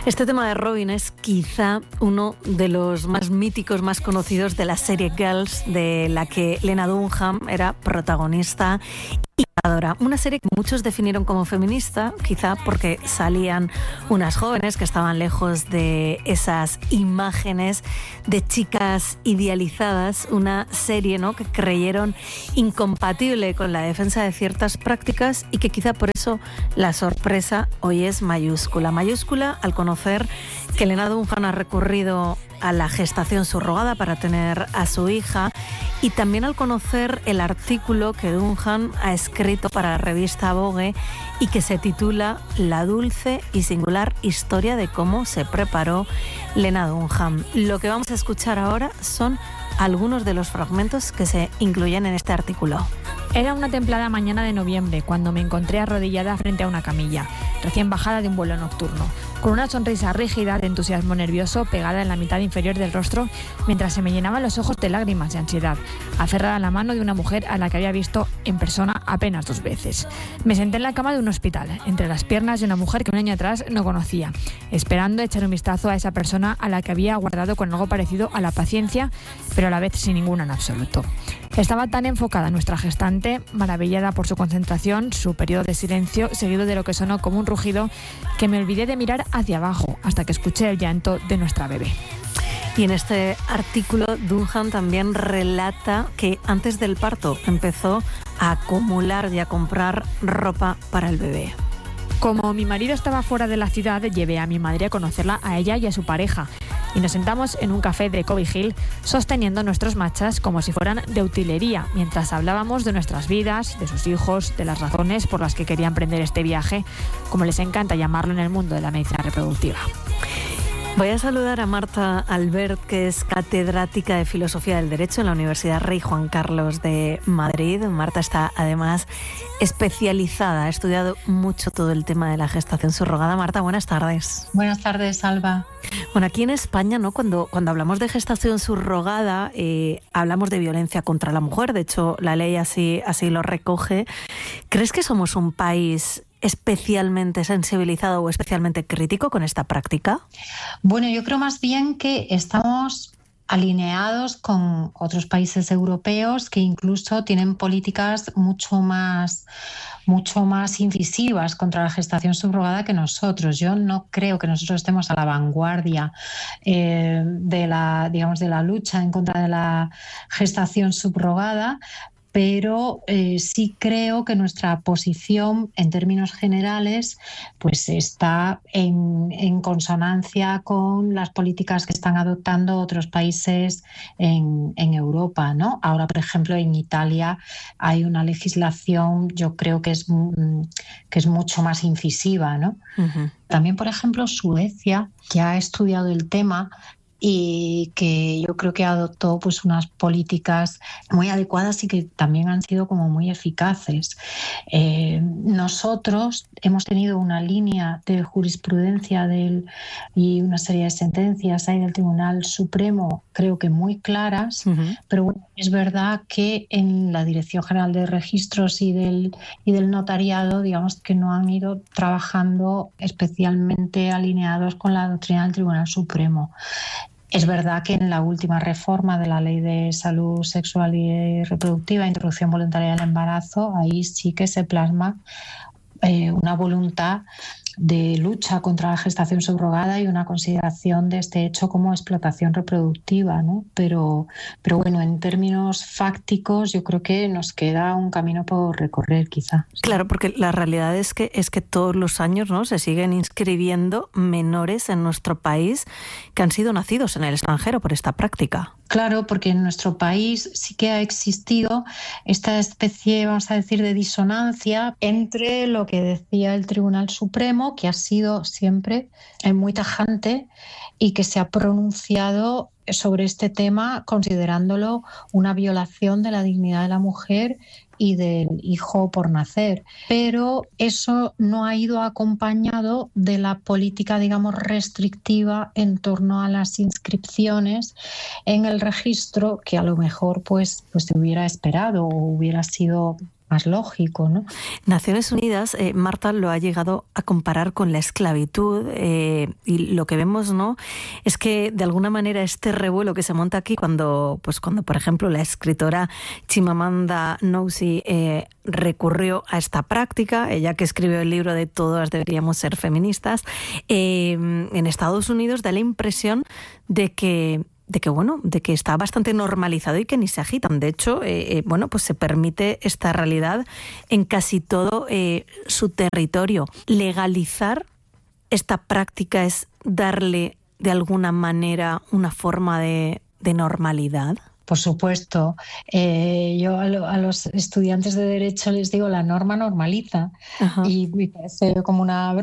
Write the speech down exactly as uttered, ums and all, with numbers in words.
Este tema de Robin es quizá uno de los más míticos, más conocidos de la serie Girls, de la que Lena Dunham era protagonista y creadora. Una serie que muchos definieron como feminista, quizá porque salían unas jóvenes que estaban lejos de esas imágenes de chicas idealizadas. Una serie, ¿no?, que creyeron incompatible con la defensa de ciertas prácticas y que quizá por eso la sorpresa hoy es mayúscula. Mayúscula al conocer que Lena Dunham ha recurrido a la gestación subrogada para tener a su hija, y también al conocer el artículo que Dunham ha escrito para la revista Vogue y que se titula La dulce y singular historia de cómo se preparó Lena Dunham. Lo que vamos a escuchar ahora son algunos de los fragmentos que se incluyen en este artículo. Era una templada mañana de noviembre cuando me encontré arrodillada frente a una camilla, recién bajada de un vuelo nocturno, con una sonrisa rígida de entusiasmo nervioso pegada en la mitad inferior del rostro, mientras se me llenaban los ojos de lágrimas y ansiedad, aferrada a la mano de una mujer a la que había visto en persona apenas dos veces. Me senté en la cama de un hospital, entre las piernas de una mujer que un año atrás no conocía, esperando echar un vistazo a esa persona a la que había aguardado con algo parecido a la paciencia, pero a la vez sin ninguna en absoluto. Estaba tan enfocada nuestra gestante, maravillada por su concentración, su periodo de silencio, seguido de lo que sonó como un rugido, que me olvidé de mirar hacia abajo hasta que escuché el llanto de nuestra bebé. Y en este artículo, Dunham también relata que antes del parto empezó a acumular y a comprar ropa para el bebé. Como mi marido estaba fuera de la ciudad, llevé a mi madre a conocerla a ella y a su pareja, y nos sentamos en un café de Cobby Hill sosteniendo nuestros matchas como si fueran de utilería, mientras hablábamos de nuestras vidas, de sus hijos, de las razones por las que querían emprender este viaje, como les encanta llamarlo en el mundo de la medicina reproductiva. Voy a saludar a Marta Albert, que es catedrática de Filosofía del Derecho en la Universidad Rey Juan Carlos de Madrid. Marta está además especializada, ha estudiado mucho todo el tema de la gestación subrogada. Marta, buenas tardes. Buenas tardes, Alba. Bueno, aquí en España, ¿no?, cuando, cuando hablamos de gestación subrogada, eh, hablamos de violencia contra la mujer. De hecho, la ley así, así lo recoge. ¿Crees que somos un país especialmente sensibilizado o especialmente crítico con esta práctica? Bueno, yo creo más bien que estamos alineados con otros países europeos que incluso tienen políticas mucho más, mucho más incisivas contra la gestación subrogada que nosotros. Yo no creo que nosotros estemos a la vanguardia eh, de la, digamos, de la lucha en contra de la gestación subrogada, pero eh, sí creo que nuestra posición en términos generales pues está en, en consonancia con las políticas que están adoptando otros países en, en Europa, ¿no? Ahora, por ejemplo, en Italia hay una legislación, yo creo que es, que es mucho más incisiva, ¿no? Uh-huh. También, por ejemplo, Suecia, que ha estudiado el tema y que yo creo que adoptó pues unas políticas muy adecuadas y que también han sido como muy eficaces. Eh, nosotros hemos tenido una línea de jurisprudencia del, y una serie de sentencias ahí del Tribunal Supremo, creo que muy claras, uh-huh. pero bueno, es verdad que en la Dirección General de Registros y del, y del Notariado, digamos que no han ido trabajando especialmente alineados con la doctrina del Tribunal Supremo. Es verdad que en la última reforma de la Ley de Salud Sexual y Reproductiva, Interrupción Voluntaria del Embarazo, ahí sí que se plasma eh, una voluntad de lucha contra la gestación subrogada y una consideración de este hecho como explotación reproductiva, ¿no? Pero, pero bueno, en términos fácticos yo creo que nos queda un camino por recorrer, quizá. Claro, porque la realidad es que es que todos los años, ¿no?, se siguen inscribiendo menores en nuestro país que han sido nacidos en el extranjero por esta práctica. Claro, porque en nuestro país sí que ha existido esta especie, vamos a decir, de disonancia entre lo que decía el Tribunal Supremo, que ha sido siempre muy tajante y que se ha pronunciado sobre este tema considerándolo una violación de la dignidad de la mujer y del hijo por nacer. Pero eso no ha ido acompañado de la política, digamos, restrictiva en torno a las inscripciones en el registro que a lo mejor pues, pues se hubiera esperado o hubiera sido más lógico, ¿no? Naciones Unidas, eh, Marta, lo ha llegado a comparar con la esclavitud eh, y lo que vemos, ¿no?, es que de alguna manera este revuelo que se monta aquí cuando, pues cuando por ejemplo, la escritora Chimamanda Ngozi eh, recurrió a esta práctica, ella que escribió el libro de Todas deberíamos ser feministas, eh, en Estados Unidos da la impresión de que de que bueno, de que está bastante normalizado y que ni se agitan. De hecho, eh, eh, bueno, pues se permite esta realidad en casi todo eh, su territorio. Legalizar esta práctica es darle de alguna manera una forma de, de normalidad. Por supuesto. Eh, yo a, lo, a los estudiantes de Derecho les digo, la norma normaliza. Ajá. Y me parece como una